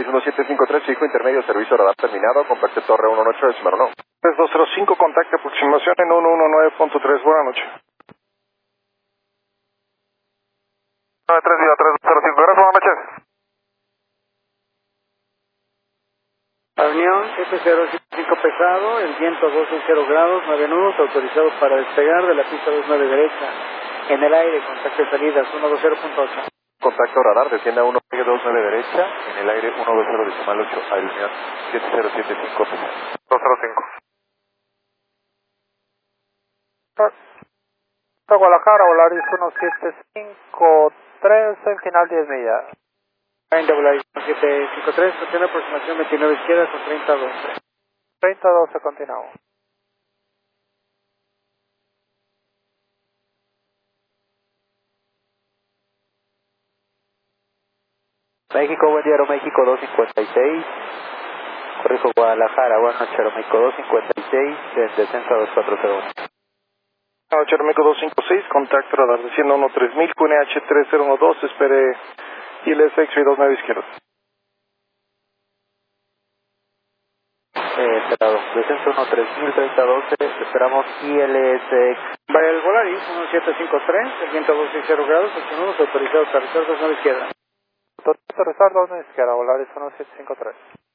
1753, fijo intermedio, servicio radar terminado, comparte Torre 118 de Cimarronó. 3205, contacto aproximación en 119.3, buenas noches. 93-3205, gracias, buenas noches. Reunión 7075 pesado, el viento 260 grados, 9 nudos, autorizado para despegar de la pista 29 derecha. En el aire, contacto de salidas 120.8. Contacto radar, descienda 129 derecha, en el aire 120 decimal 8, aerolínea 7075. 205. Guadalajara, Volaris 1753, en final 10 millas. Volaris 1753, cuestión de aproximación 29 izquierda con 30-12. 30-12, continuamos. México, buen día, Aeroméxico 256. Corrijo Guadalajara, buenas noches, Aeroméxico 256, en descenso 2401. Buenas noches, Aeroméxico 256, contacto radar descienda 13000, QNH 3012, espere ILSX y 29 izquierda. Esperado, descenso 13000, 3012, esperamos ILSX. Vaya el Volaris 1753, el viento 260 grados, 8 nudos, autorizado para aterrizar 29 izquierda. Aterrizar 29 izquierda, Volaris 1753.